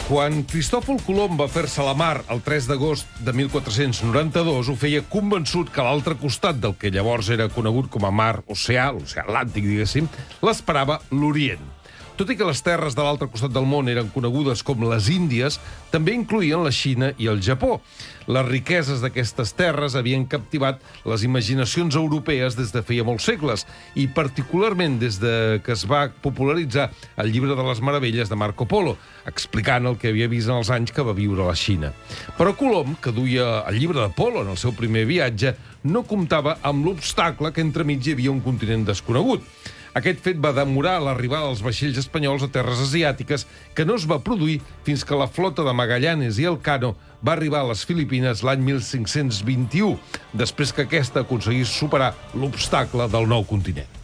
Quan Cristòfol Colom va fer-se la mar el 3 d'agost de 1492, ho feia convençut que a l'altre costat del que llavors era conegut com a mar oceà, l'oceà Atlàntic, diguéssim, l'esperava l'Orient. Tot i que les terres de l'altre costat del món eren conegudes com les Índies, també incloïen la Xina i el Japó. Les riqueses d'aquestes terres havien captivat les imaginacions europees des de feia molts segles, i particularment des de que es va popularitzar el llibre de les meravelles de Marco Polo, explicant el que havia vist en els anys que va viure a la Xina. Però Colom, que duia el llibre de Polo en el seu primer viatge, no comptava amb l'obstacle que entremig hi havia un continent desconegut. Aquest fet va demorar l'arribada dels vaixells espanyols a terres asiàtiques, que no es va produir fins que la flota de Magallanes i Elcano va arribar a les Filipines l'any 1521, després que aquesta aconseguís superar l'obstacle del nou continent.